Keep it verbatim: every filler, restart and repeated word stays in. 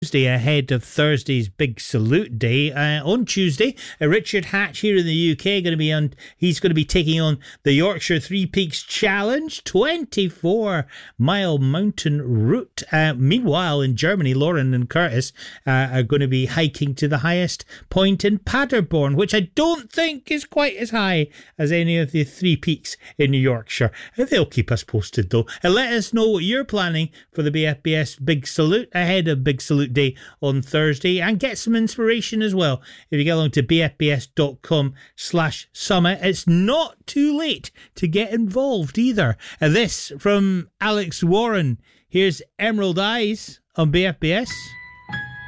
Wednesday ahead of Thursday's Big Salute Day. Uh, on Tuesday, uh, Richard Hatch here in the U K going to be on. He's going to be taking on the Yorkshire Three Peaks Challenge, twenty-four mile mountain route. Uh, meanwhile, in Germany, Lauren and Curtis uh, are going to be hiking to the highest point in Paderborn, which I don't think is quite as high as any of the three peaks in Yorkshire. They'll keep us posted though. And let us know what you're planning for the B F B S Big Salute ahead of Big Salute Day on Thursday, and get some inspiration as well. If you get along to b f b s dot com slash summit, it's not too late to get involved either. And this from Alex Warren. Here's Emerald Eyes on B F B S.